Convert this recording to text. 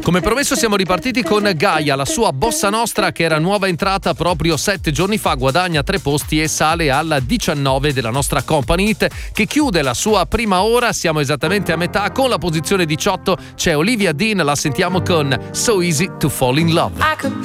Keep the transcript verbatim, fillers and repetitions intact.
Come promesso siamo ripartiti con Gaia, la sua bossa nostra che era nuova entrata proprio sette giorni fa, guadagna tre posti e sale alla diciannove della nostra Company Hit che chiude la sua prima ora. Siamo esattamente a metà, con la posizione diciotto c'è Olivia Dean, la sentiamo con So Easy to Fall in Love. I could